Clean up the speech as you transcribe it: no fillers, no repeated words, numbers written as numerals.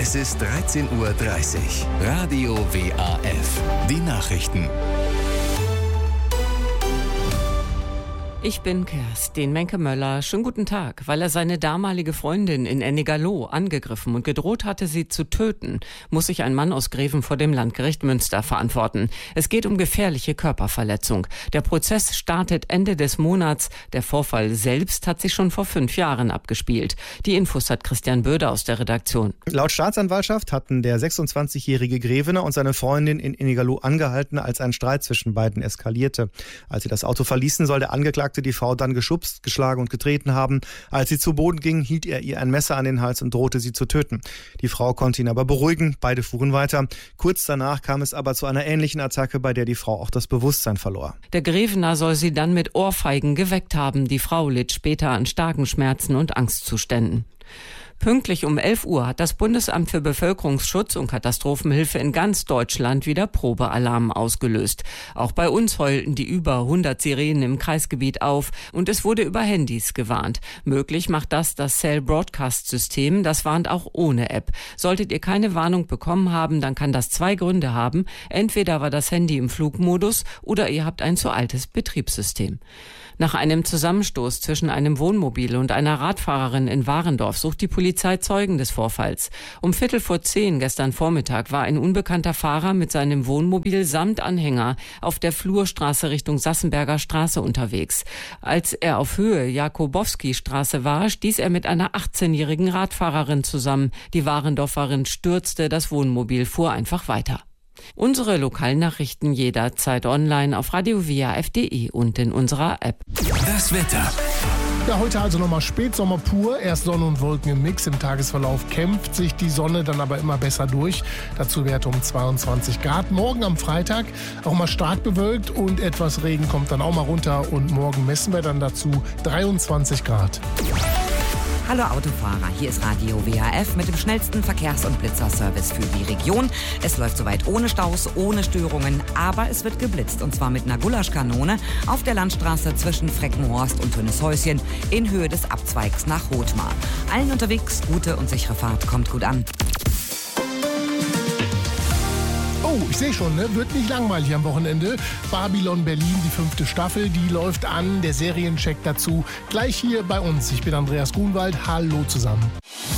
Es ist 13:30 Uhr. Radio WAF. Die Nachrichten. Ich bin Kerstin Menke-Möller. Schönen guten Tag. Weil er seine damalige Freundin in Ennigerloh angegriffen und gedroht hatte, sie zu töten, muss sich ein Mann aus Greven vor dem Landgericht Münster verantworten. Es geht um gefährliche Körperverletzung. Der Prozess startet Ende des Monats. Der Vorfall selbst hat sich schon vor 5 Jahren abgespielt. Die Infos hat Christian Böder aus der Redaktion. Laut Staatsanwaltschaft hatten der 26-jährige Grevener und seine Freundin in Ennigerloh angehalten, als ein Streit zwischen beiden eskalierte. Als sie das Auto verließen, soll der Angeklagte die Frau dann geschubst, geschlagen und getreten haben. Als sie zu Boden ging, hielt er ihr ein Messer an den Hals und drohte sie zu töten. Die Frau konnte ihn aber beruhigen, beide fuhren weiter. Kurz danach kam es aber zu einer ähnlichen Attacke, bei der die Frau auch das Bewusstsein verlor. Der Grevener soll sie dann mit Ohrfeigen geweckt haben. Die Frau litt später an starken Schmerzen und Angstzuständen. Pünktlich um 11 Uhr hat das Bundesamt für Bevölkerungsschutz und Katastrophenhilfe in ganz Deutschland wieder Probealarm ausgelöst. Auch bei uns heulten die über 100 Sirenen im Kreisgebiet auf und es wurde über Handys gewarnt. Möglich macht das Cell Broadcast System, das warnt auch ohne App. Solltet ihr keine Warnung bekommen haben, dann kann das 2 Gründe haben. Entweder war das Handy im Flugmodus oder ihr habt ein zu altes Betriebssystem. Nach einem Zusammenstoß zwischen einem Wohnmobil und einer Radfahrerin in Warendorf sucht die Polizei Zeugen des Vorfalls. Um 9:45 gestern Vormittag war ein unbekannter Fahrer mit seinem Wohnmobil samt Anhänger auf der Flurstraße Richtung Sassenberger Straße unterwegs. Als er auf Höhe Jakobowski-Straße war, stieß er mit einer 18-jährigen Radfahrerin zusammen. Die Warendorferin stürzte, das Wohnmobil fuhr einfach weiter. Unsere Lokalnachrichten jederzeit online auf radiowaf.de und in unserer App. Das Wetter. Ja, heute also nochmal Spätsommer pur. Erst Sonne und Wolken im Mix. Im Tagesverlauf kämpft sich die Sonne dann aber immer besser durch. Dazu Werte um 22 Grad. Morgen am Freitag auch mal stark bewölkt und etwas Regen kommt dann auch mal runter. Und morgen messen wir dann dazu 23 Grad. Hallo Autofahrer, hier ist Radio WAF mit dem schnellsten Verkehrs- und Blitzerservice für die Region. Es läuft soweit ohne Staus, ohne Störungen, aber es wird geblitzt und zwar mit einer Gulaschkanone auf der Landstraße zwischen Freckenhorst und Tönneshäuschen in Höhe des Abzweigs nach Rothmar. Allen unterwegs, gute und sichere Fahrt, kommt gut an. Oh, ich sehe schon, ne? Wird nicht langweilig am Wochenende. Babylon Berlin, die 5. Staffel, die läuft an. Der Seriencheck dazu gleich hier bei uns. Ich bin Andreas Grunwald. Hallo zusammen.